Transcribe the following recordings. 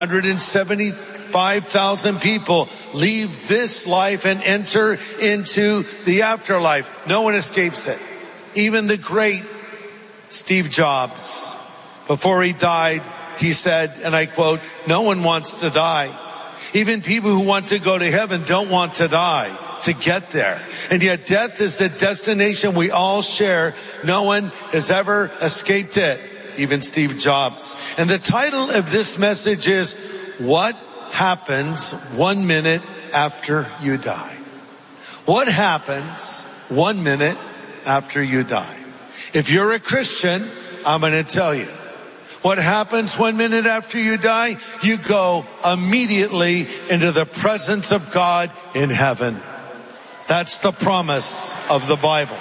175,000 people leave this life and enter into the afterlife. No one escapes it. Even the great Steve Jobs, before he died, he said, and I quote, "No one wants to die. Even people who want to go to heaven don't want to die to get there. And yet death is the destination we all share. No one has ever escaped it." Even Steve Jobs. And the title of this message is, "What happens 1 minute after you die?" What happens 1 minute after you die? If you're a Christian, I'm going to tell you. What happens 1 minute after you die? You go immediately into the presence of God in heaven. That's the promise of the Bible.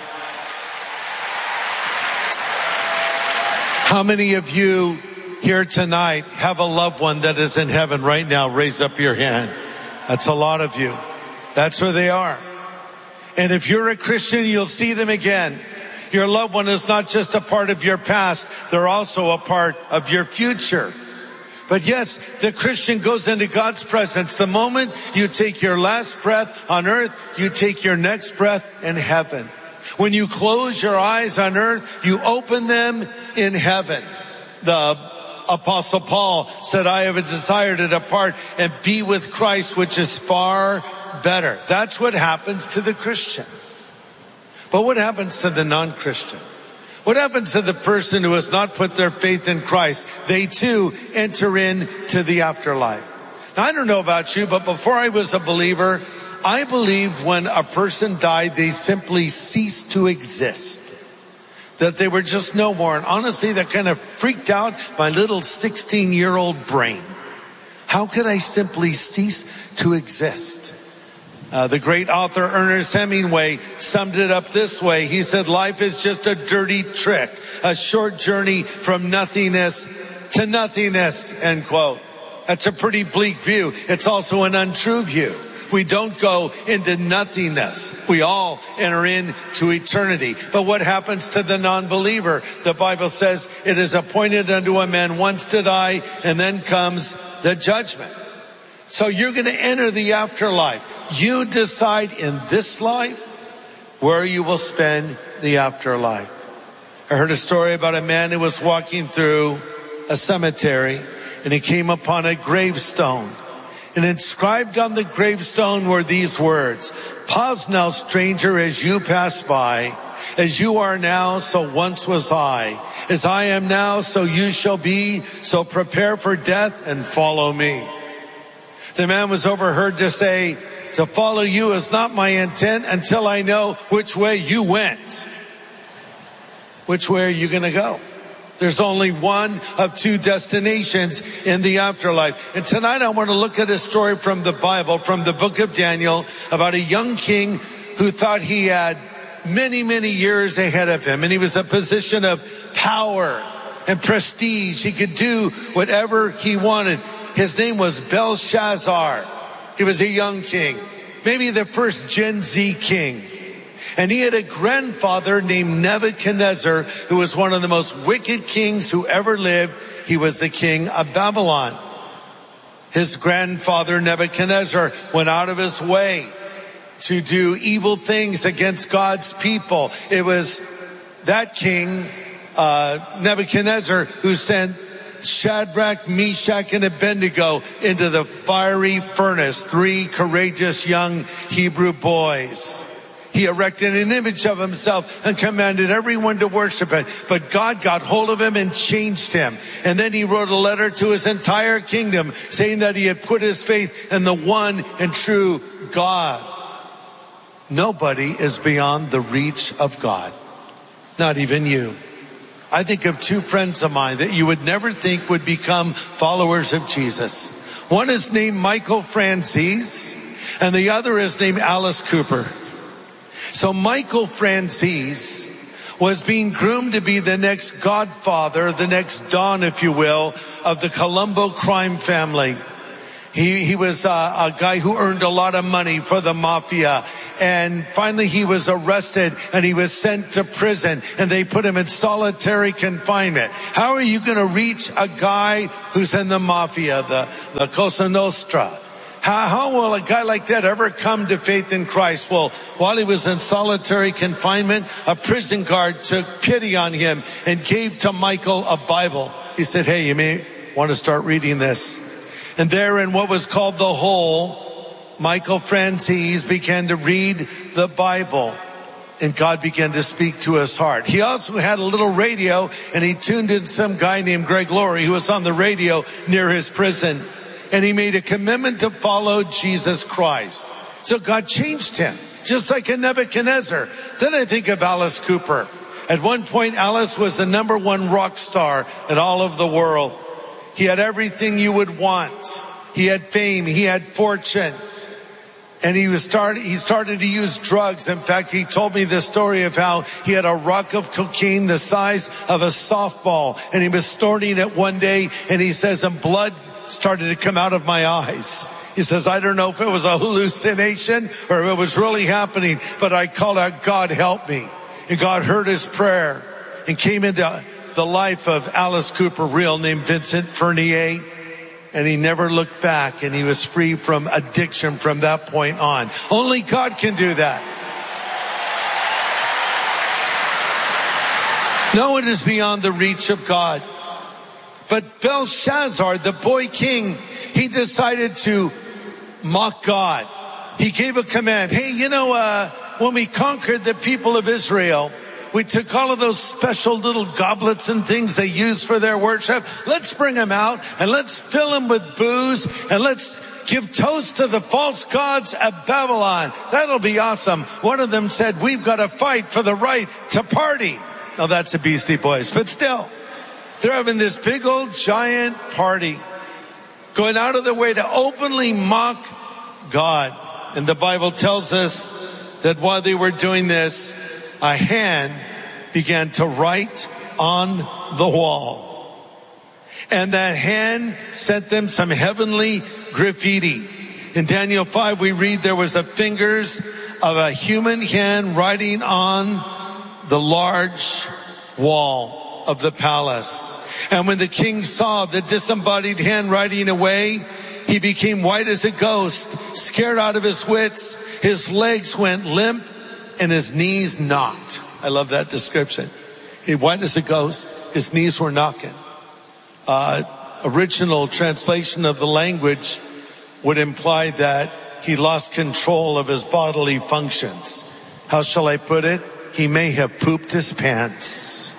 How many of you here tonight have a loved one that is in heaven right now? Raise up your hand. That's a lot of you. That's where they are. And if you're a Christian, you'll see them again. Your loved one is not just a part of your past, they're also a part of your future. But yes, the Christian goes into God's presence. The moment you take your last breath on earth, you take your next breath in heaven. When you close your eyes on earth, you open them in heaven. The Apostle Paul said, "I have a desire to depart and be with Christ, which is far better." That's what happens to the Christian. But what happens to the non-Christian? What happens to the person who has not put their faith in Christ? They too enter into the afterlife. Now, I don't know about you, but before I was a believer, I believed when a person died, they simply ceased to exist. That they were just no more. And honestly, that kind of freaked out my little 16-year-old brain. How could I simply cease to exist? The great author Ernest Hemingway summed it up this way. He said, "Life is just a dirty trick, a short journey from nothingness to nothingness," end quote. That's a pretty bleak view. It's also an untrue view. We don't go into nothingness. We all enter into eternity. But what happens to the non-believer? The Bible says it is appointed unto a man once to die, and then comes the judgment. So you're going to enter the afterlife. You decide in this life where you will spend the afterlife. I heard a story about a man who was walking through a cemetery, and he came upon a gravestone. And inscribed on the gravestone were these words: "Pause now, stranger, as you pass by. As you are now, so once was I. As I am now, so you shall be. So prepare for death and follow me." The man was overheard to say, "To follow you is not my intent until I know which way you went." Which way are you going to go? There's only one of two destinations in the afterlife. And tonight I want to look at a story from the Bible, from the book of Daniel, about a young king who thought he had many, many years ahead of him. And he was a position of power and prestige. He could do whatever he wanted. His name was Belshazzar. He was a young king, maybe the first Gen Z king. And he had a grandfather named Nebuchadnezzar, who was one of the most wicked kings who ever lived. He was the king of Babylon. His grandfather Nebuchadnezzar went out of his way to do evil things against God's people. It was that king, Nebuchadnezzar, who sent Shadrach, Meshach, and Abednego into the fiery furnace, 3 courageous young Hebrew boys. He erected an image of himself and commanded everyone to worship it. But God got hold of him and changed him. And then he wrote a letter to his entire kingdom saying that he had put his faith in the one and true God. Nobody is beyond the reach of God. Not even you. I think of 2 friends of mine that you would never think would become followers of Jesus. One is named Michael Franzese, and the other is named Alice Cooper. So Michael Franzese was being groomed to be the next godfather, the next Don, if you will, of the Colombo crime family. He was a guy who earned a lot of money for the mafia, And finally he was arrested and he was sent to prison and they put him in solitary confinement. How are you going to reach a guy who's in the mafia, the Cosa Nostra? How will a guy like that ever come to faith in Christ? Well, while he was in solitary confinement, a prison guard took pity on him and gave to Michael a Bible. He said, hey, you may want to start reading this. And there in what was called the hole, Michael Franzese began to read the Bible, and God began to speak to his heart. He also had a little radio, and he tuned in some guy named Greg Laurie who was on the radio near his prison, and he made a commitment to follow Jesus Christ. So God changed him, just like a Nebuchadnezzar. Then I think of Alice Cooper. At one point, Alice was the #1 rock star in all of the world. He had everything you would want. He had fame, he had fortune. And he started to use drugs. In fact, he told me this story of how he had a rock of cocaine the size of a softball. And he was snorting it one day. And he says, and blood started to come out of my eyes. He says, I don't know if it was a hallucination or if it was really happening. But I called out, God, help me. And God heard his prayer and came into the life of Alice Cooper, real name Vincent Fernier. And he never looked back, and he was free from addiction from that point on. Only God can do that. No one is beyond the reach of God. But Belshazzar, the boy king, he decided to mock God. He gave a command. Hey, when we conquered the people of Israel, we took all of those special little goblets and things they use for their worship. Let's bring them out and let's fill them with booze and let's give toast to the false gods of Babylon. That'll be awesome. One of them said, we've got to fight for the right to party. Now that's the Beastie Boys, but still, they're having this big old giant party, going out of their way to openly mock God. And the Bible tells us that while they were doing this, a hand began to write on the wall. And that hand sent them some heavenly graffiti. In Daniel 5, we read there was the fingers of a human hand writing on the large wall of the palace. And when the king saw the disembodied hand writing away, he became white as a ghost, scared out of his wits. His legs went limp and his knees knocked. I love that description. He white as a ghost. His knees were knocking. Original translation of the language would imply that he lost control of his bodily functions. How shall I put it? He may have pooped his pants.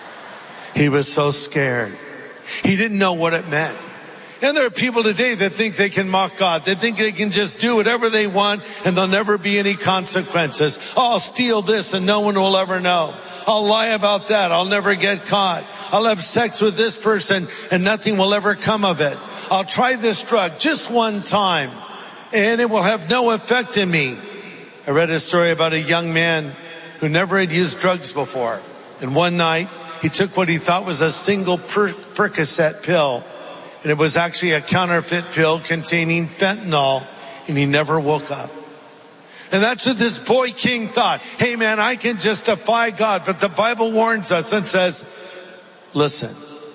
He was so scared. He didn't know what it meant. And there are people today that think they can mock God. They think they can just do whatever they want and there'll never be any consequences. Oh, I'll steal this and no one will ever know. I'll lie about that. I'll never get caught. I'll have sex with this person and nothing will ever come of it. I'll try this drug just one time and it will have no effect in me. I read a story about a young man who never had used drugs before. And one night he took what he thought was a single Percocet pill. And it was actually a counterfeit pill containing fentanyl, and he never woke up. And that's what this boy king thought. Hey man, I can just defy God. But the Bible warns us and says, listen,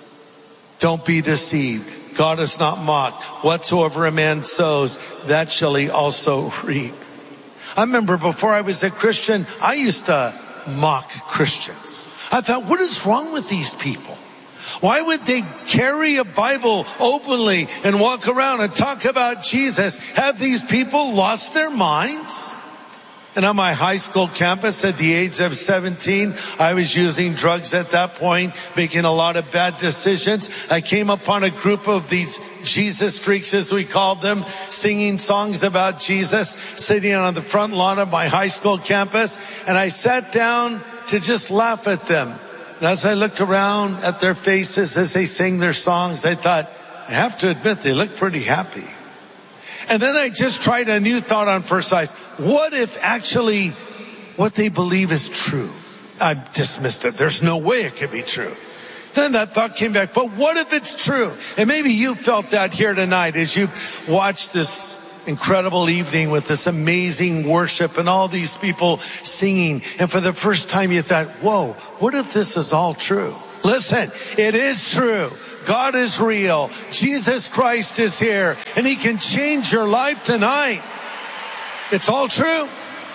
don't be deceived. God is not mocked. Whatsoever a man sows, that shall he also reap. I remember before I was a Christian, I used to mock Christians. I thought, what is wrong with these people? Why would they carry a Bible openly and walk around and talk about Jesus? Have these people lost their minds? And on my high school campus at the age of 17, I was using drugs at that point, making a lot of bad decisions. I came upon a group of these Jesus freaks, as we called them, singing songs about Jesus, sitting on the front lawn of my high school campus. And I sat down to just laugh at them. And as I looked around at their faces as they sang their songs, I thought, I have to admit, they look pretty happy. And then I just tried a new thought on first sight. What if actually what they believe is true? I dismissed it. There's no way it could be true. Then that thought came back, but what if it's true? And maybe you felt that here tonight as you watched this incredible evening with this amazing worship and all these people singing. And for the first time you thought, whoa, what if this is all true? Listen, it is true. God is real. Jesus Christ is here, and he can change your life tonight. It's all true.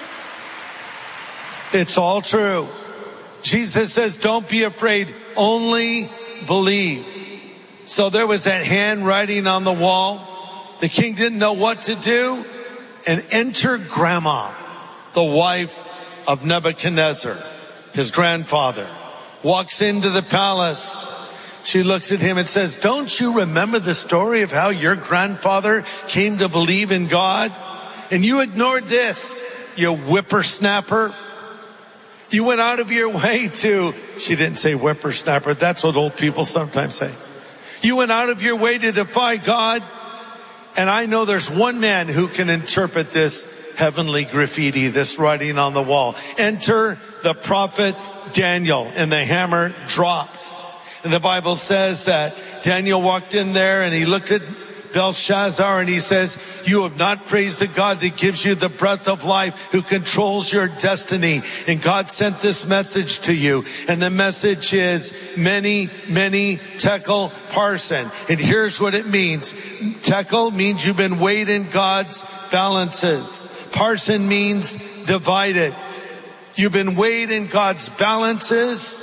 It's all true. Jesus says, don't be afraid, only believe. So there was that handwriting on the wall. The king didn't know what to do. And enter Grandma, the wife of Nebuchadnezzar, his grandfather, walks into the palace. She looks at him and says, don't you remember the story of how your grandfather came to believe in God? And you ignored this, you whippersnapper. You went out of your way to, she didn't say whippersnapper, that's what old people sometimes say. You went out of your way to defy God. And I know there's one man who can interpret this heavenly graffiti, this writing on the wall. Enter the prophet Daniel, and the hammer drops. And the Bible says that Daniel walked in there and he looked at Belshazzar and he says, you have not praised the God that gives you the breath of life, who controls your destiny. And God sent this message to you. And the message is many, many tekel parsin. And here's what it means. Tekel means you've been weighed in God's balances. Parsin means divided. You've been weighed in God's balances.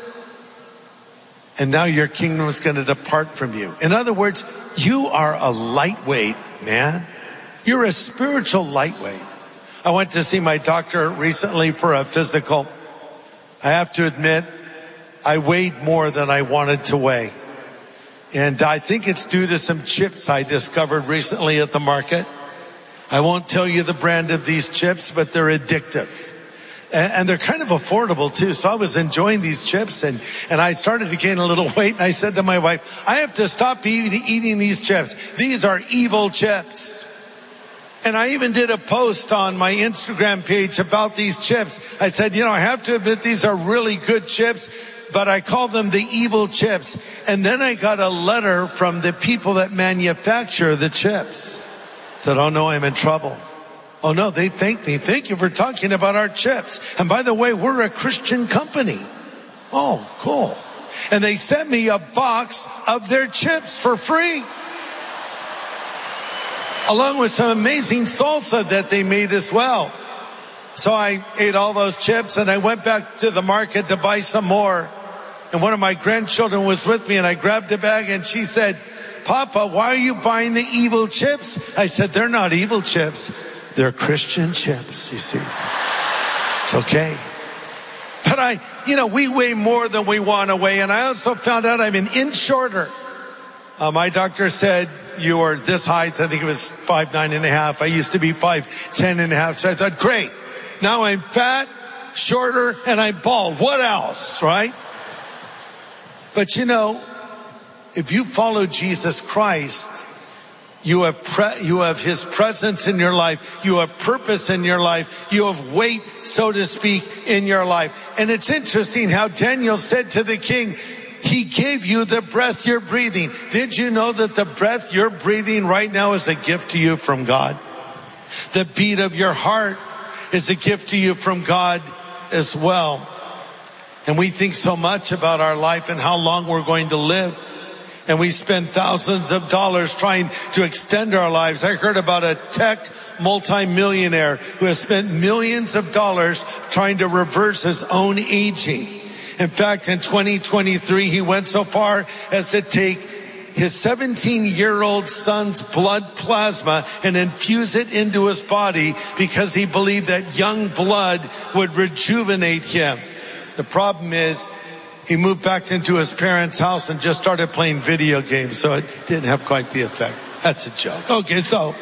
And now your kingdom is going to depart from you. In other words, you are a lightweight, man. You're a spiritual lightweight. I went to see my doctor recently for a physical. I have to admit, I weighed more than I wanted to weigh. And I think it's due to some chips I discovered recently at the market. I won't tell you the brand of these chips, but they're addictive. And they're kind of affordable too. So I was enjoying these chips and I started to gain a little weight. And I said to my wife, I have to stop eating these chips. These are evil chips. And I even did a post on my Instagram page about these chips. I said, I have to admit these are really good chips, but I call them the evil chips. And then I got a letter from the people that manufacture the chips that, oh no, I'm in trouble. Oh no, they thank me. Thank you for talking about our chips. And by the way, we're a Christian company. Oh, cool. And they sent me a box of their chips for free, along with some amazing salsa that they made as well. So I ate all those chips and I went back to the market to buy some more. And one of my grandchildren was with me and I grabbed a bag and she said, Papa, why are you buying the evil chips? I said, they're not evil chips. They're Christian chips, you see. It's okay. But we weigh more than we want to weigh. And I also found out I'm an inch shorter. My doctor said, you are this height. I think it was 5'9.5". I used to be 5'10.5". So I thought, great. Now I'm fat, shorter, and I'm bald. What else, right? But if you follow Jesus Christ, you have his presence in your life. You have purpose in your life. You have weight, so to speak, in your life. And it's interesting how Daniel said to the king, he gave you the breath you're breathing. Did you know that the breath you're breathing right now is a gift to you from God? The beat of your heart is a gift to you from God as well. And we think so much about our life and how long we're going to live. And we spend thousands of dollars trying to extend our lives. I heard about a tech multimillionaire who has spent millions of dollars trying to reverse his own aging. In fact, in 2023, he went so far as to take his 17-year-old son's blood plasma and infuse it into his body because he believed that young blood would rejuvenate him. The problem is, he moved back into his parents' house and just started playing video games, so it didn't have quite the effect. That's a joke. Okay,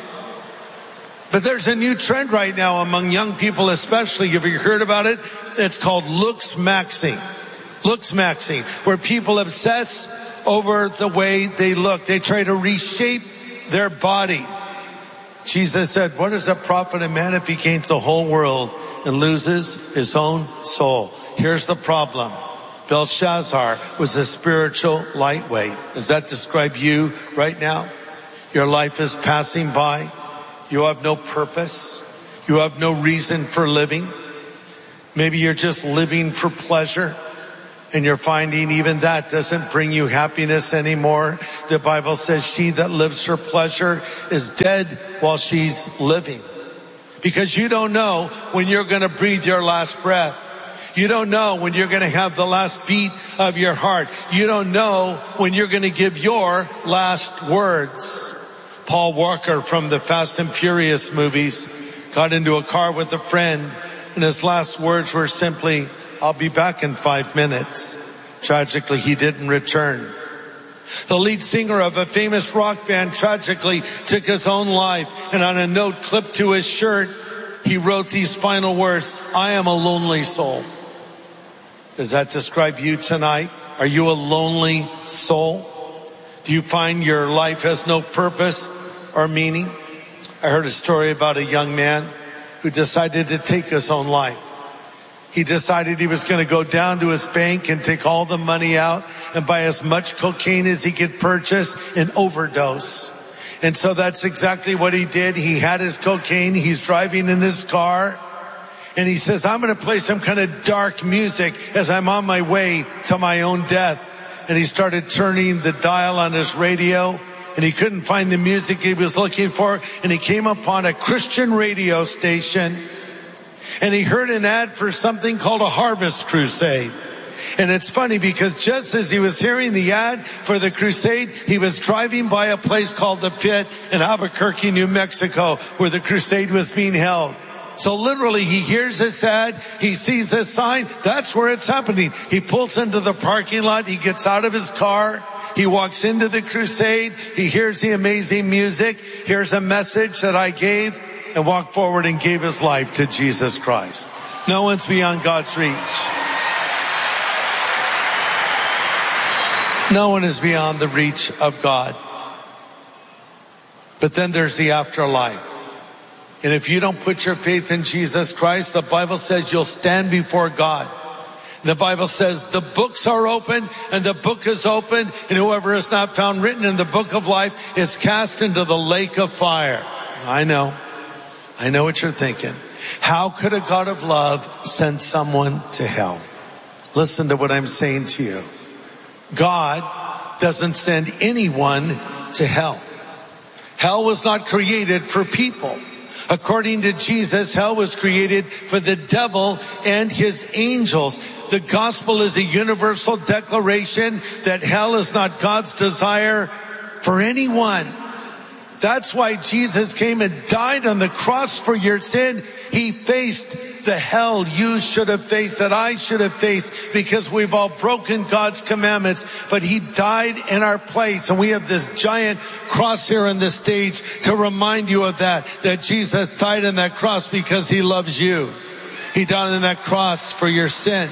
but there's a new trend right now among young people especially. Have you heard about it? It's called looks maxing. Looks maxing, where people obsess over the way they look. They try to reshape their body. Jesus said, what does it profit a man if he gains the whole world and loses his own soul? Here's the problem. Belshazzar was a spiritual lightweight. Does that describe you right now? Your life is passing by. You have no purpose. You have no reason for living. Maybe you're just living for pleasure, and you're finding even that doesn't bring you happiness anymore. The Bible says she that lives for pleasure is dead while she's living. Because you don't know when you're going to breathe your last breath. You don't know when you're going to have the last beat of your heart. You don't know when you're going to give your last words. Paul Walker from the Fast and Furious movies got into a car with a friend, and his last words were simply, "I'll be back in 5 minutes." Tragically, he didn't return. The lead singer of a famous rock band tragically took his own life, and on a note clipped to his shirt, he wrote these final words, "I am a lonely soul." Does that describe you tonight? Are you a lonely soul? Do you find your life has no purpose or meaning? I heard a story about a young man who decided to take his own life. He decided he was going to go down to his bank and take all the money out and buy as much cocaine as he could purchase and overdose. And so that's exactly what he did. He had his cocaine. He's driving in his car. And he says, "I'm going to play some kind of dark music as I'm on my way to my own death." And he started turning the dial on his radio, and he couldn't find the music he was looking for. And he came upon a Christian radio station, and he heard an ad for something called a Harvest Crusade. And it's funny because just as he was hearing the ad for the crusade, he was driving by a place called The Pit in Albuquerque, New Mexico, where the crusade was being held. So literally he hears this ad, he sees this sign, that's where it's happening. He pulls into the parking lot, he gets out of his car, he walks into the crusade, he hears the amazing music, hears a message that I gave, and walked forward and gave his life to Jesus Christ. No one's beyond God's reach. No one is beyond the reach of God. But then there's the afterlife. And if you don't put your faith in Jesus Christ, the Bible says you'll stand before God. The Bible says the books are open, and the book is open, and whoever is not found written in the book of life is cast into the lake of fire. I know what you're thinking. How could a God of love send someone to hell? Listen to what I'm saying to you. God doesn't send anyone to hell. Hell was not created for people. According to Jesus, hell was created for the devil and his angels. The gospel is a universal declaration that hell is not God's desire for anyone. That's why Jesus came and died on the cross for your sin. He faced the hell you should have faced, that I should have faced, because we've all broken God's commandments. But he died in our place, and we have this giant cross here on the stage to remind you of that Jesus died on that cross because he loves you. He died on that cross for your sin.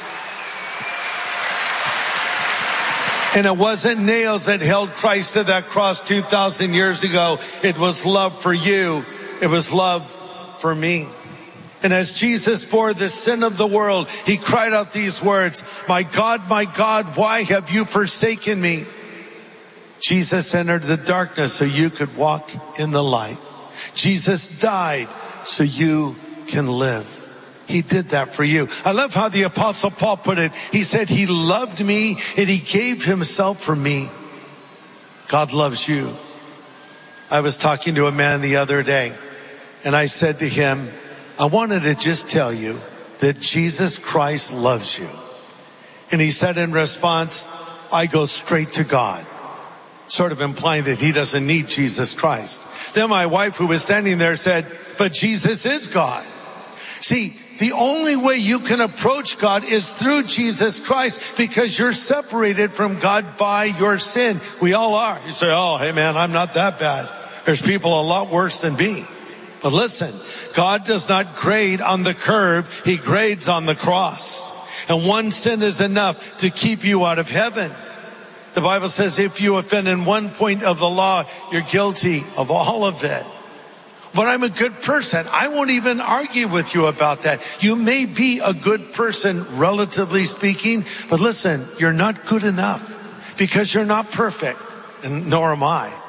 And it wasn't nails that held Christ to that cross 2,000 years ago. It was love for you. It was love for me. And as Jesus bore the sin of the world, he cried out these words, my God, why have you forsaken me?" Jesus entered the darkness so you could walk in the light. Jesus died so you can live. He did that for you. I love how the Apostle Paul put it. He said, he loved me and he gave himself for me. God loves you. I was talking to a man the other day, and I said to him, I wanted to just tell you that Jesus Christ loves you. And he said in response, I go straight to God. Sort of implying that he doesn't need Jesus Christ. Then my wife, who was standing there, said, but Jesus is God. See, the only way you can approach God is through Jesus Christ, because you're separated from God by your sin. We all are. You say, oh, hey man, I'm not that bad. There's people a lot worse than me. But listen, God does not grade on the curve. He grades on the cross. And one sin is enough to keep you out of heaven. The Bible says if you offend in one point of the law, you're guilty of all of it. But I'm a good person. I won't even argue with you about that. You may be a good person, relatively speaking, but listen, you're not good enough because you're not perfect, and nor am I.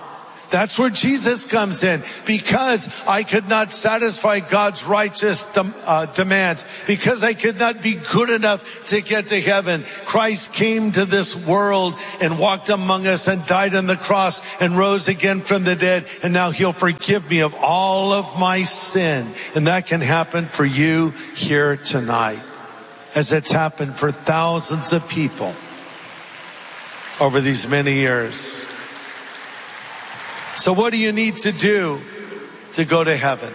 That's where Jesus comes in. Because I could not satisfy God's righteous demands, because I could not be good enough to get to heaven, Christ came to this world and walked among us and died on the cross and rose again from the dead. And now he'll forgive me of all of my sin. And that can happen for you here tonight, as it's happened for thousands of people over these many years. So what do you need to do to go to heaven?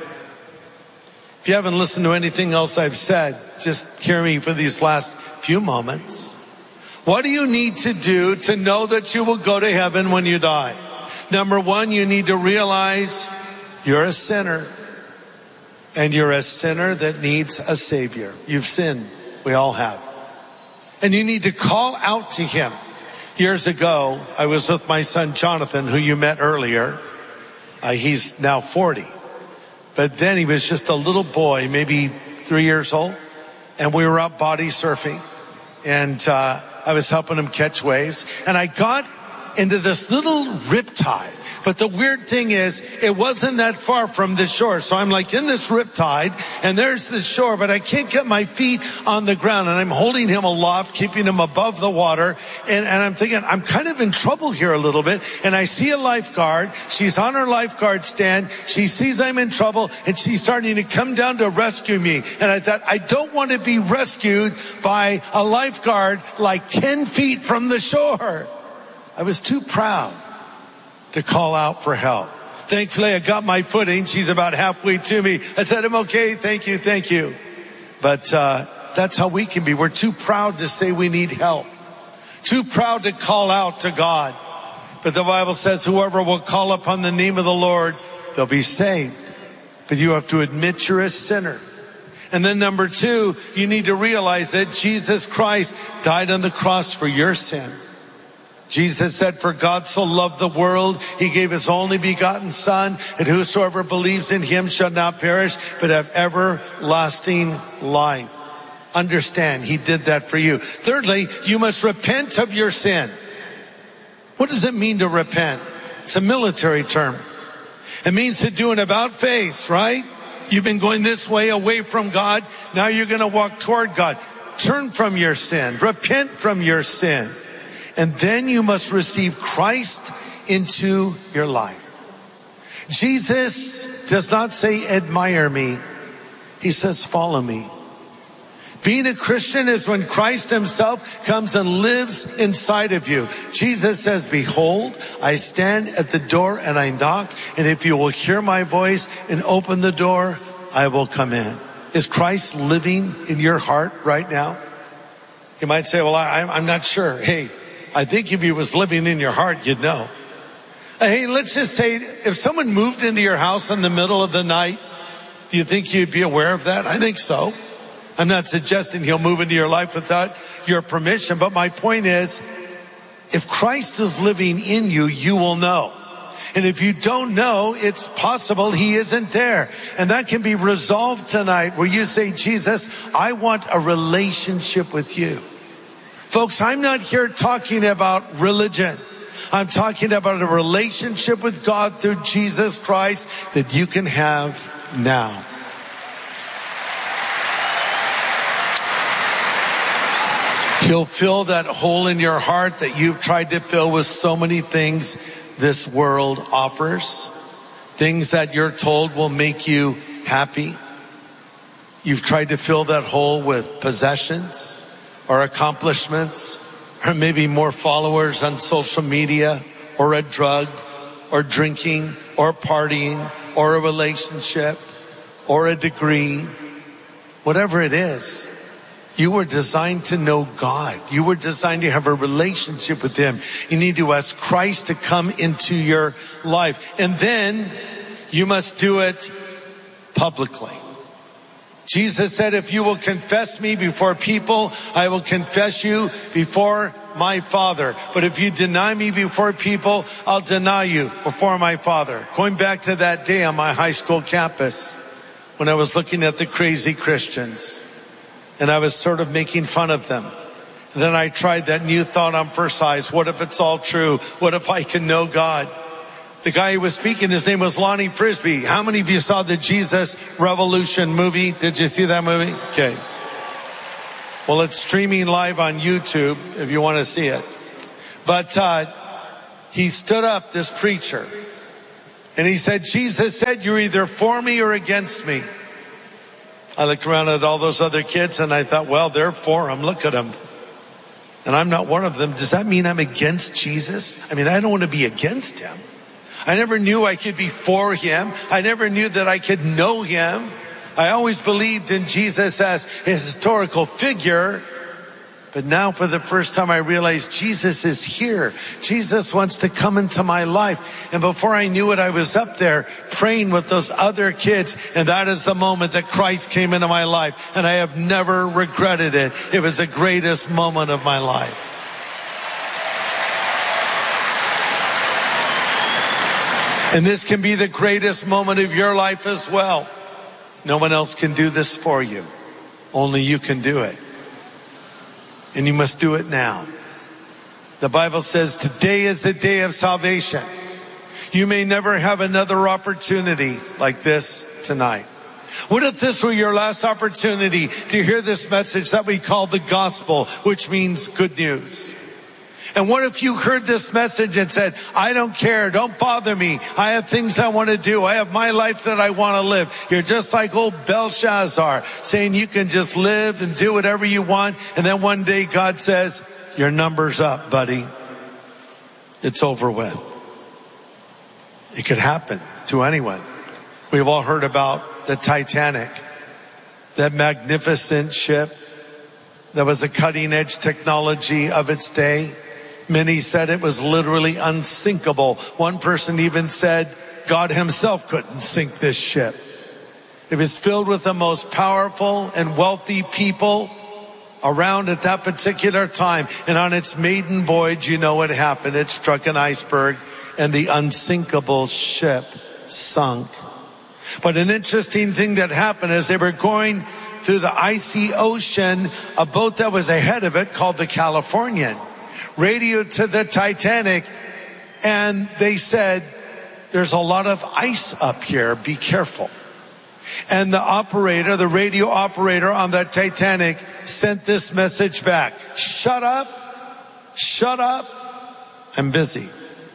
If you haven't listened to anything else I've said, just hear me for these last few moments. What do you need to do to know that you will go to heaven when you die? Number one, you need to realize you're a sinner. And you're a sinner that needs a Savior. You've sinned. We all have. And you need to call out to him. Years ago, I was with my son Jonathan, who you met earlier. He's now 40. But then he was just a little boy, maybe 3 years old. And we were out body surfing. And I was helping him catch waves. And I got into this little riptide. But the weird thing is, it wasn't that far from the shore. So I'm like in this riptide, and there's the shore, but I can't get my feet on the ground. And I'm holding him aloft, keeping him above the water. And I'm thinking, I'm kind of in trouble here a little bit. And I see a lifeguard. She's on her lifeguard stand. She sees I'm in trouble, and she's starting to come down to rescue me. And I thought, I don't want to be rescued by a lifeguard like 10 feet from the shore. I was too proud to call out for help. Thankfully, I got my footing. She's about halfway to me. I said, I'm okay. Thank you. But that's how we can be. We're too proud to say we need help. Too proud to call out to God. But the Bible says whoever will call upon the name of the Lord, they'll be saved. But you have to admit you're a sinner. And then number two, you need to realize that Jesus Christ died on the cross for your sin. Jesus said, for God so loved the world, he gave his only begotten Son, and whosoever believes in him shall not perish, but have everlasting life. Understand, he did that for you. Thirdly, you must repent of your sin. What does it mean to repent? It's a military term. It means to do an about face, right? You've been going this way away from God. Now you're going to walk toward God. Turn from your sin. Repent from your sin. And then you must receive Christ into your life. Jesus does not say, admire me. He says, follow me. Being a Christian is when Christ himself comes and lives inside of you. Jesus says, behold, I stand at the door and I knock. And if you will hear my voice and open the door, I will come in. Is Christ living in your heart right now? You might say, well, I'm not sure. Hey, I think if he was living in your heart, you'd know. Hey, let's just say if someone moved into your house in the middle of the night, do you think you'd be aware of that? I think so. I'm not suggesting he'll move into your life without your permission, but my point is, if Christ is living in you, you will know. And if you don't know, it's possible he isn't there. And that can be resolved tonight where you say, Jesus, I want a relationship with you. Folks, I'm not here talking about religion. I'm talking about a relationship with God through Jesus Christ that you can have now. He'll fill that hole in your heart that you've tried to fill with so many things this world offers. Things that you're told will make you happy. You've tried to fill that hole with possessions or accomplishments, or maybe more followers on social media, or a drug, or drinking, or partying, or a relationship, or a degree. Whatever it is, you were designed to know God. You were designed to have a relationship with him. You need to ask Christ to come into your life. And then you must do it publicly. Jesus said, if you will confess me before people, I will confess you before my Father. But if you deny me before people, I'll deny you before my Father. Going back to that day on my high school campus when I was looking at the crazy Christians and I was sort of making fun of them. And then I tried that new thought on first eyes. What if it's all true? What if I can know God? The guy who was speaking, his name was Lonnie Frisbee. How many of you saw the Jesus Revolution movie? Did you see that movie? Okay. Well, it's streaming live on YouTube if you want to see it. But he stood up, this preacher, and he said, Jesus said, you're either for me or against me. I looked around at all those other kids and I thought, well, they're for him. Look at them. And I'm not one of them. Does that mean I'm against Jesus? I mean, I don't want to be against him. I never knew I could be for him. I never knew that I could know him. I always believed in Jesus as a historical figure. But now for the first time I realized Jesus is here. Jesus wants to come into my life. And before I knew it, I was up there praying with those other kids. And that is the moment that Christ came into my life. And I have never regretted it. It was the greatest moment of my life. And this can be the greatest moment of your life as well. No one else can do this for you. Only you can do it. And you must do it now. The Bible says today is the day of salvation. You may never have another opportunity like this tonight. What if this were your last opportunity to hear this message that we call the gospel, which means good news? And what if you heard this message and said, I don't care, don't bother me. I have things I want to do. I have my life that I want to live. You're just like old Belshazzar, saying you can just live and do whatever you want. And then one day God says, your number's up, buddy. It's over with. It could happen to anyone. We've all heard about the Titanic, that magnificent ship that was a cutting edge technology of its day. Many said it was literally unsinkable. One person even said God himself couldn't sink this ship. It was filled with the most powerful and wealthy people around at that particular time. And on its maiden voyage, you know what happened. It struck an iceberg and the unsinkable ship sunk. But an interesting thing that happened as they were going through the icy ocean, a boat that was ahead of it called the Californian radioed to the Titanic, and they said, there's a lot of ice up here, be careful. And the operator, the radio operator on that Titanic sent this message back. Shut up, I'm busy.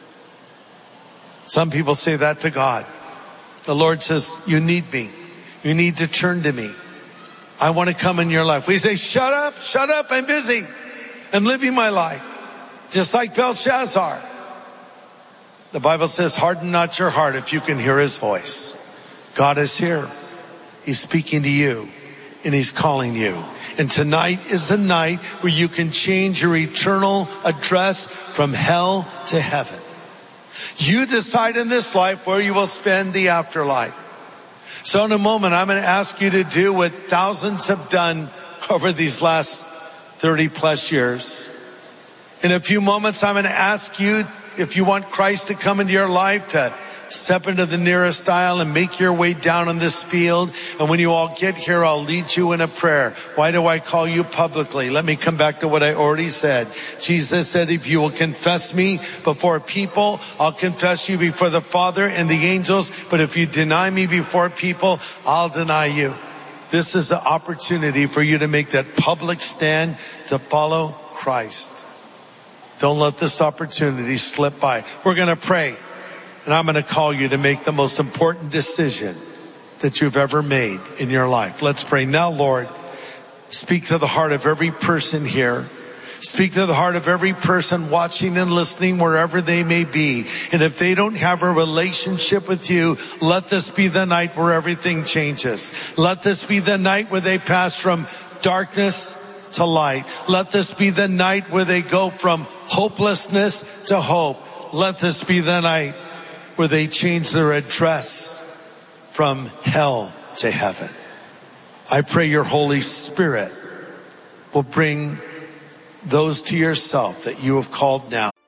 Some people say that to God. The Lord says, you need me. You need to turn to me. I want to come in your life. We say, shut up, I'm busy. I'm living my life. Just like Belshazzar. The Bible says, harden not your heart if you can hear his voice. God is here. He's speaking to you and he's calling you. And tonight is the night where you can change your eternal address from hell to heaven. You decide in this life where you will spend the afterlife. So in a moment, I'm going to ask you to do what thousands have done over these last 30 plus years. In a few moments, I'm going to ask you if you want Christ to come into your life to step into the nearest aisle and make your way down on this field. And when you all get here, I'll lead you in a prayer. Why do I call you publicly? Let me come back to what I already said. Jesus said, if you will confess me before people, I'll confess you before the Father and the angels. But if you deny me before people, I'll deny you. This is the opportunity for you to make that public stand to follow Christ. Don't let this opportunity slip by. We're going to pray, and I'm going to call you to make the most important decision that you've ever made in your life. Let's pray. Now, Lord, speak to the heart of every person here. Speak to the heart of every person watching and listening wherever they may be. And if they don't have a relationship with you, let this be the night where everything changes. Let this be the night where they pass from darkness to light. Let this be the night where they go from hopelessness to hope. Let this be the night where they change their address from hell to heaven. I pray your Holy Spirit will bring those to yourself that you have called now.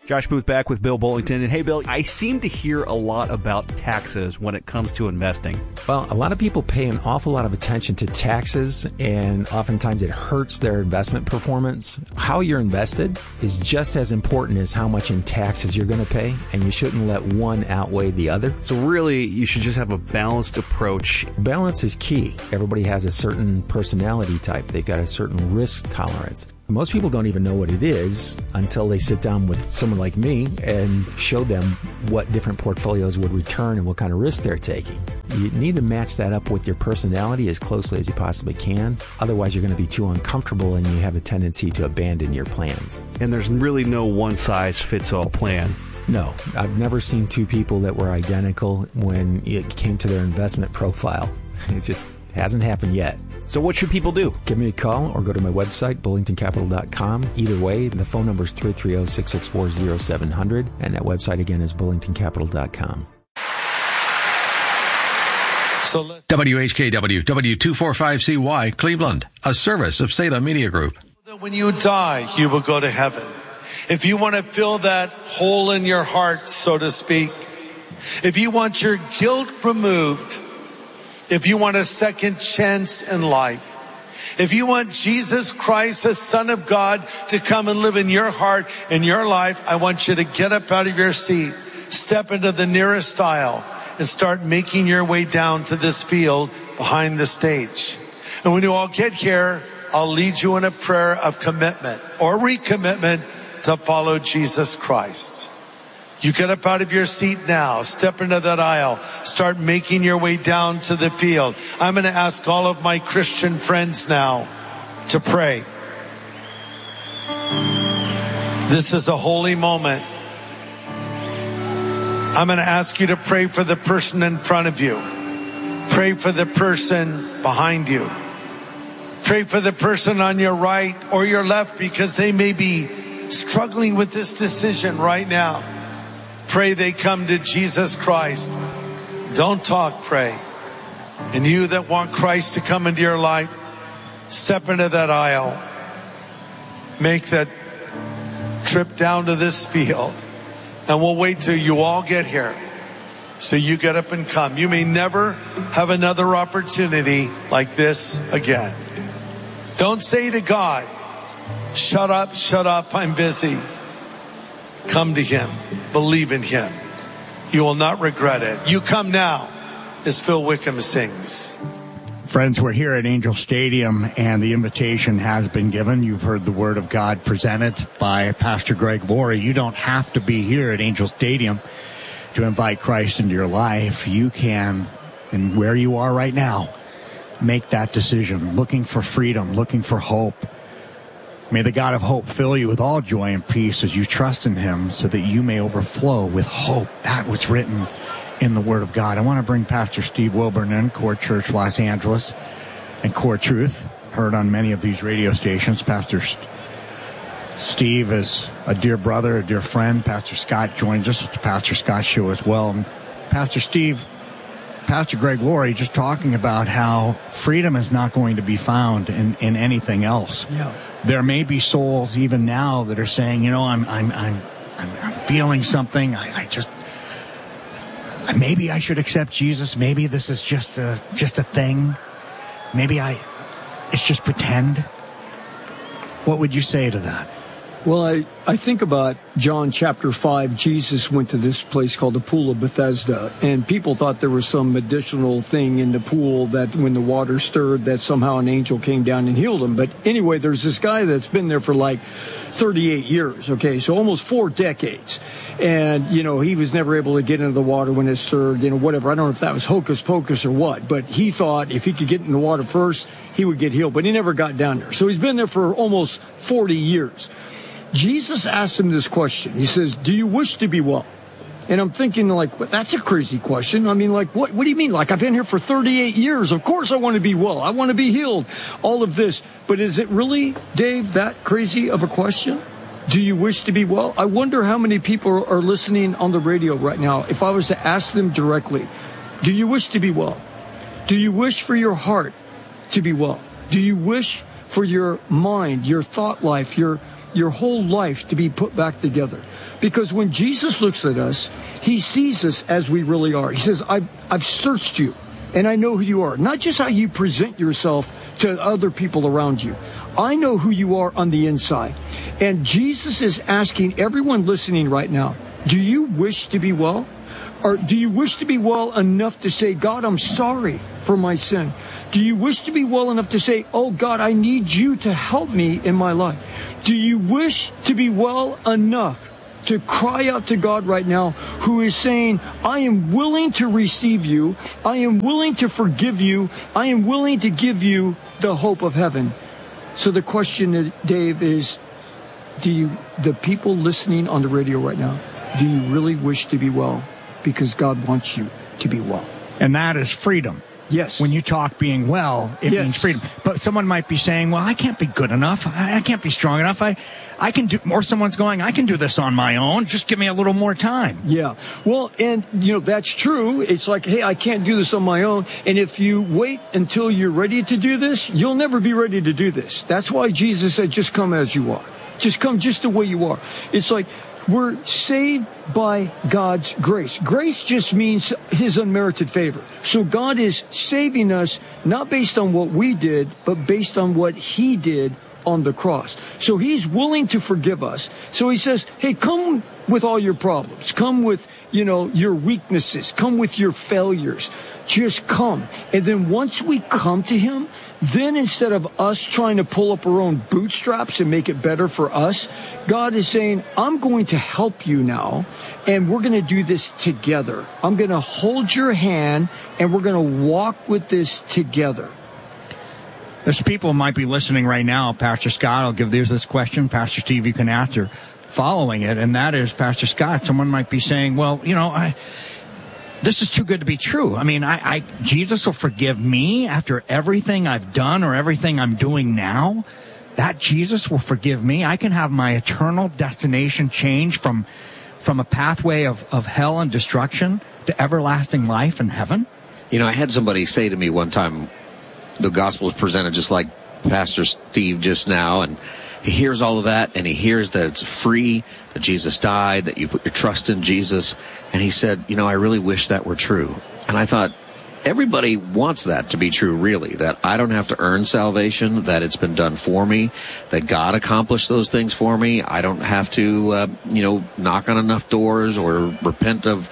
Josh Booth back with Bill Bullington. And hey, Bill, I seem to hear a lot about taxes when it comes to investing. Well, a lot of people pay an awful lot of attention to taxes, and oftentimes it hurts their investment performance. How you're invested is just as important as how much in taxes you're going to pay, and you shouldn't let one outweigh the other. So really, you should just have a balanced approach. Balance is key. Everybody has a certain personality type. They've got a certain risk tolerance. Most people don't even know what it is until they sit down with someone like me and show them what different portfolios would return and what kind of risk they're taking. You need to match that up with your personality as closely as you possibly can. Otherwise, you're going to be too uncomfortable and you have a tendency to abandon your plans. And there's really no one-size-fits-all plan. No, I've never seen two people that were identical when it came to their investment profile. It just hasn't happened yet. So what should people do? Give me a call or go to my website, bullingtoncapital.com. Either way, the phone number is 330-664-0700, and that website again is bullingtoncapital.com. WHKW, W245CY, Cleveland, a service of Salem Media Group. When you die, you will go to heaven. If you want to fill that hole in your heart, so to speak, if you want your guilt removed, if you want a second chance in life, if you want Jesus Christ, the Son of God, to come and live in your heart and your life, I want you to get up out of your seat, step into the nearest aisle, and start making your way down to this field behind the stage. And when you all get here, I'll lead you in a prayer of commitment or recommitment to follow Jesus Christ. You get up out of your seat now, step into that aisle, start making your way down to the field. I'm going to ask all of my Christian friends now to pray. This is a holy moment. I'm going to ask you to pray for the person in front of you. Pray for the person behind you. Pray for the person on your right or your left, because they may be struggling with this decision right now. Pray they come to Jesus Christ. Don't talk, pray. And you that want Christ to come into your life, step into that aisle. Make that trip down to this field. And we'll wait till you all get here. So you get up and come. You may never have another opportunity like this again. Don't say to God, shut up, I'm busy. Come to Him. Believe in Him. You will not regret it. You come now, as Phil Wickham sings. Friends, we're here at Angel Stadium, and the invitation has been given. You've heard the Word of God presented by Pastor Greg Laurie. You don't have to be here at Angel Stadium to invite Christ into your life. You can, and where you are right now, make that decision, looking for freedom, looking for hope. May the God of hope fill you with all joy and peace as you trust in Him, so that you may overflow with hope. That was written in the Word of God. I want to bring Pastor Steve Wilburn in, Core Church Los Angeles and Core Truth, heard on many of these radio stations. Pastor Steve is a dear brother, a dear friend. Pastor Scott joins us with the Pastor Scott Show as well. And Pastor Steve, Pastor Greg Laurie just talking about how freedom is not going to be found in anything else. Yeah. There may be souls even now that are saying, you know, I'm feeling something. Maybe I should accept Jesus. Maybe this is just a thing. Maybe it's just pretend. What would you say to that? Well, I think about John chapter 5. Jesus went to this place called the Pool of Bethesda, and people thought there was some additional thing in the pool that when the water stirred, that somehow an angel came down and healed him. But anyway, there's this guy that's been there for like 38 years, okay, so almost 4 decades. And, you know, he was never able to get into the water when it stirred, you know, whatever. I don't know if that was hocus pocus or what, but he thought if he could get in the water first, he would get healed. But he never got down there. So he's been there for almost 40 years. Jesus asked him this question. He says, do you wish to be well? And I'm thinking, like, well, that's a crazy question. I mean, like, what do you mean? Like, I've been here for 38 years. Of course I want to be well. I want to be healed. All of this. But is it really, Dave, that crazy of a question? Do you wish to be well? I wonder how many people are listening on the radio right now. If I was to ask them directly, do you wish to be well? Do you wish for your heart to be well? Do you wish for your mind, your thought life, your your whole life to be put back together. Because when Jesus looks at us, he sees us as we really are. He says, I've searched you, and I know who you are. Not just how you present yourself to other people around you. I know who you are on the inside. And Jesus is asking everyone listening right now, do you wish to be well? Or do you wish to be well enough to say, God, I'm sorry for my sin? Do you wish to be well enough to say, oh, God, I need you to help me in my life? Do you wish to be well enough to cry out to God right now, who is saying, I am willing to receive you. I am willing to forgive you. I am willing to give you the hope of heaven. So the question, Dave, is, the people listening on the radio right now, do you really wish to be well? Because God wants you to be well. And that is freedom. Yes. When you talk being well, it means freedom. But someone might be saying, well, I can't be good enough. I can't be strong enough. I can do, or someone's going, I can do this on my own. Just give me a little more time. Yeah. Well, and, that's true. It's like, hey, I can't do this on my own. And if you wait until you're ready to do this, you'll never be ready to do this. That's why Jesus said, just come as you are. Just come just the way you are. It's like, we're saved by God's grace. Grace just means his unmerited favor. So God is saving us not based on what we did, but based on what he did on the cross. So he's willing to forgive us. So he says, hey, come with all your problems. Come with, your weaknesses. Come with your failures. Just come. And then once we come to him, then instead of us trying to pull up our own bootstraps and make it better for us, God is saying, I'm going to help you now, and we're going to do this together. I'm going to hold your hand, and we're going to walk with this together. There's people who might be listening right now. Pastor Scott, I'll give this question. Pastor Steve, you can answer following it, and that is, Pastor Scott, someone might be saying, well, this is too good to be true. I mean, Jesus will forgive me after everything I've done or everything I'm doing now. That Jesus will forgive me. I can have my eternal destination change from a pathway of hell and destruction to everlasting life in heaven. I had somebody say to me one time, the gospel is presented just like Pastor Steve just now, and he hears all of that, and he hears that it's free, that Jesus died, that you put your trust in Jesus. And he said, I really wish that were true. And I thought, everybody wants that to be true, really, that I don't have to earn salvation, that it's been done for me, that God accomplished those things for me. I don't have to, knock on enough doors or repent of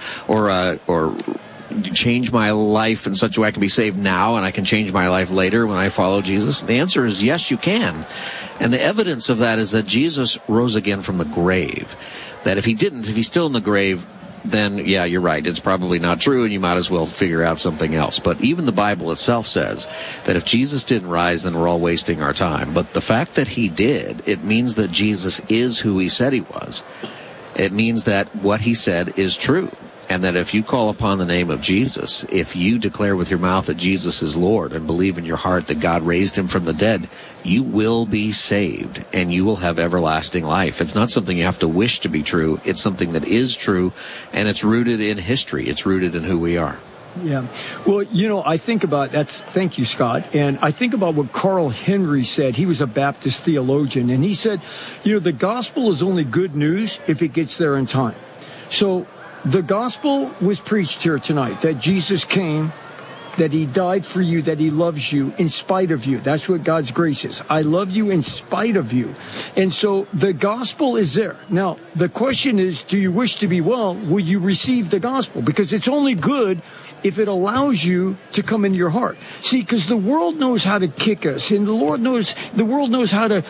or change my life in such a way I can be saved now and I can change my life later when I follow Jesus. The answer is yes, you can. And the evidence of that is that Jesus rose again from the grave. That if he's still in the grave, then, yeah, you're right. It's probably not true, and you might as well figure out something else. But even the Bible itself says that if Jesus didn't rise, then we're all wasting our time. But the fact that he did, it means that Jesus is who he said he was. It means that what he said is true. And that if you call upon the name of Jesus, if you declare with your mouth that Jesus is Lord and believe in your heart that God raised him from the dead, you will be saved and you will have everlasting life. It's not something you have to wish to be true. It's something that is true, and it's rooted in history. It's rooted in who we are. Yeah. Well, I think about that. Thank you, Scott. And I think about what Carl Henry said. He was a Baptist theologian, and he said, the gospel is only good news if it gets there in time. So the gospel was preached here tonight, that Jesus came, that he died for you, that he loves you in spite of you. That's what God's grace is. I love you in spite of you. And so the gospel is there. Now, the question is, do you wish to be well? Will you receive the gospel? Because it's only good if it allows you to come into your heart. See, because the world knows how to kick us, and the world knows how to,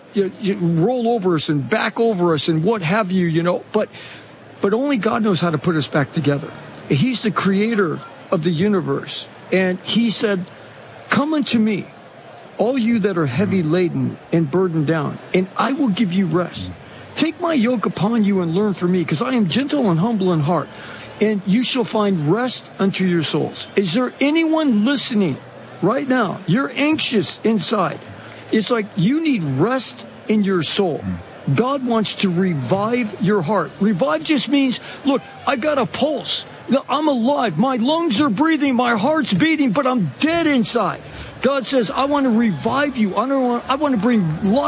roll over us and back over us and what have you, but only God knows how to put us back together. He's the creator of the universe. And he said, come unto me, all you that are heavy laden and burdened down, and I will give you rest. Take my yoke upon you and learn from me, because I am gentle and humble in heart, and you shall find rest unto your souls. Is there anyone listening right now? You're anxious inside. It's like you need rest in your soul. God wants to revive your heart. Revive just means, look, I got a pulse. I'm alive. My lungs are breathing. My heart's beating, but I'm dead inside. God says, I want to revive you. I want to bring life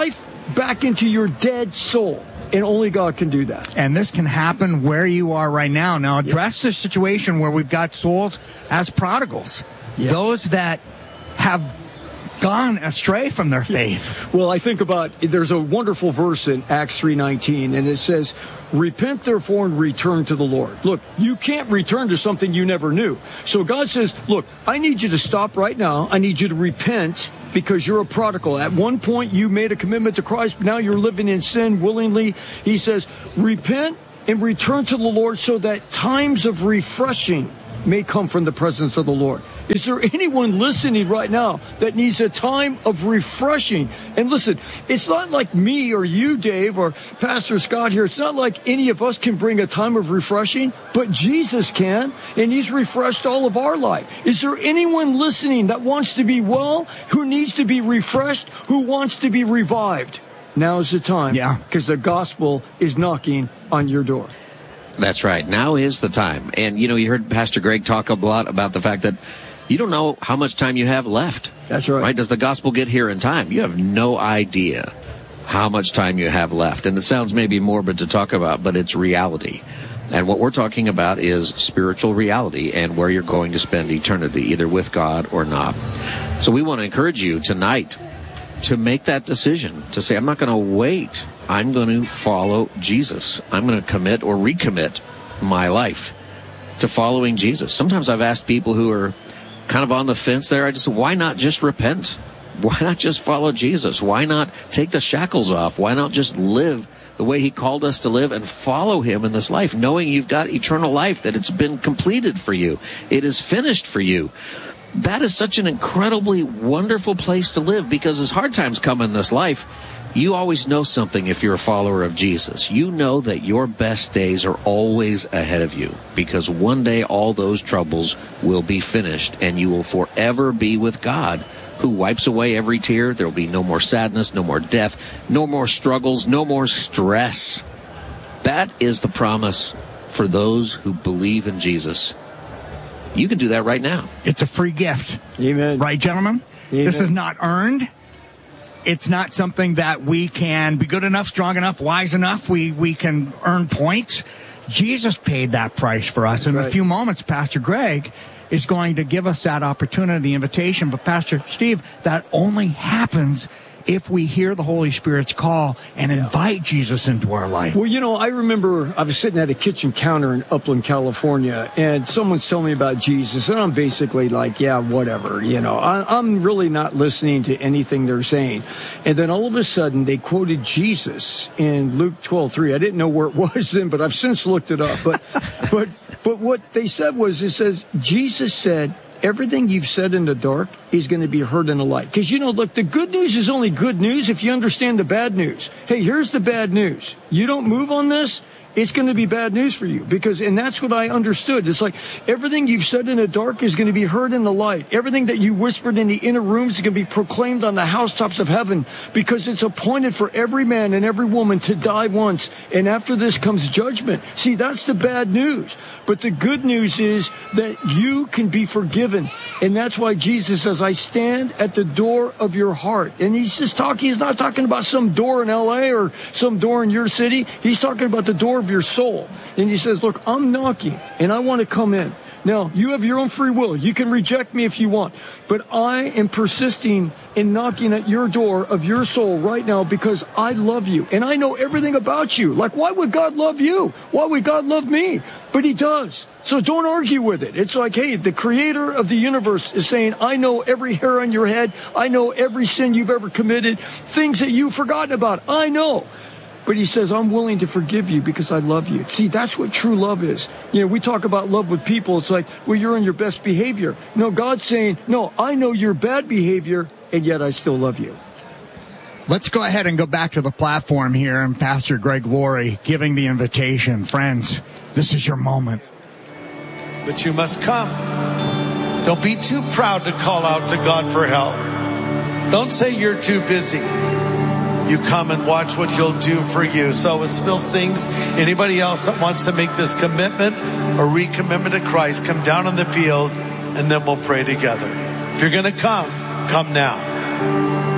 back into your dead soul. And only God can do that. And this can happen where you are right now. Now, address the situation where we've got souls as prodigals. Yeah. Those that have gone astray from their faith. Well, I think about, there's a wonderful verse in Acts 3:19, and it says, repent therefore and return to the Lord. Look, you can't return to something you never knew. So God says, look, I need you to stop right now. I need you to repent because you're a prodigal. At one point you made a commitment to Christ, but now you're living in sin willingly. He says, repent and return to the Lord so that times of refreshing may come from the presence of the Lord. Is there anyone listening right now that needs a time of refreshing? And listen, it's not like me or you, Dave, or Pastor Scott here. It's not like any of us can bring a time of refreshing, but Jesus can, and he's refreshed all of our life. Is there anyone listening that wants to be well, who needs to be refreshed, who wants to be revived? Now is the time. Yeah. Because the gospel is knocking on your door. That's right. Now is the time. And, you heard Pastor Greg talk a lot about the fact that you don't know how much time you have left. That's right. Right? Does the gospel get here in time? You have no idea how much time you have left. And it sounds maybe morbid to talk about, but it's reality. And what we're talking about is spiritual reality and where you're going to spend eternity, either with God or not. So we want to encourage you tonight to make that decision, to say, I'm not going to wait. I'm going to follow Jesus. I'm going to commit or recommit my life to following Jesus. Sometimes I've asked people who are kind of on the fence there, I just said, why not just repent? Why not just follow Jesus? Why not take the shackles off? Why not just live the way he called us to live and follow him in this life, knowing you've got eternal life, that it's been completed for you. It is finished for you. That is such an incredibly wonderful place to live, because as hard times come in this life, you always know something if you're a follower of Jesus. You know that your best days are always ahead of you, because one day all those troubles will be finished and you will forever be with God, who wipes away every tear. There will be no more sadness, no more death, no more struggles, no more stress. That is the promise for those who believe in Jesus. You can do that right now. It's a free gift. Amen. Right, gentlemen? Amen. This is not earned. It's not something that we can be good enough, strong enough, wise enough. We can earn points. Jesus paid that price for us. In a few moments, Pastor Greg is going to give us that opportunity, invitation. But Pastor Steve, that only happens if we hear the Holy Spirit's call and invite Jesus into our life. Well, I remember I was sitting at a kitchen counter in Upland, California, and someone's telling me about Jesus, and I'm basically like, yeah, whatever, I'm really not listening to anything they're saying. And then all of a sudden, they quoted Jesus in Luke 12:3. I didn't know where it was then, but I've since looked it up. But what they said was, it says, Jesus said, everything you've said in the dark is going to be heard in the light. Because, look, the good news is only good news if you understand the bad news. Hey, here's the bad news. You don't move on this, it's going to be bad news for you. And that's what I understood. It's like everything you've said in the dark is going to be heard in the light. Everything that you whispered in the inner rooms is going to be proclaimed on the housetops of heaven, because it's appointed for every man and every woman to die once. And after this comes judgment. See, that's the bad news. But the good news is that you can be forgiven. And that's why Jesus says, I stand at the door of your heart. And he's not talking about some door in LA or some door in your city. He's talking about the door of your soul. And he says, look, I'm knocking and I want to come in. Now, you have your own free will. You can reject me if you want. But I am persisting in knocking at your door of your soul right now, because I love you. And I know everything about you. Like, why would God love you? Why would God love me? But he does. So don't argue with it. It's like, hey, the creator of the universe is saying, I know every hair on your head. I know every sin you've ever committed, things that you've forgotten about. I know. But he says, I'm willing to forgive you because I love you. See, that's what true love is. We talk about love with people. It's like, well, you're on your best behavior. No, God's saying, no, I know your bad behavior, and yet I still love you. Let's go ahead and go back to the platform here, and Pastor Greg Laurie giving the invitation. Friends, this is your moment. But you must come. Don't be too proud to call out to God for help. Don't say you're too busy. You come and watch what he'll do for you. So as Phil sings, anybody else that wants to make this commitment or recommitment to Christ, come down on the field and then we'll pray together. If you're going to come now.